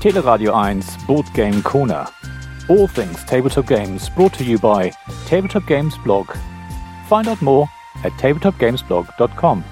Teleradio 1 Board Game Corner. All things tabletop games brought to you by Tabletop Games Blog. Find out more at tabletopgamesblog.com.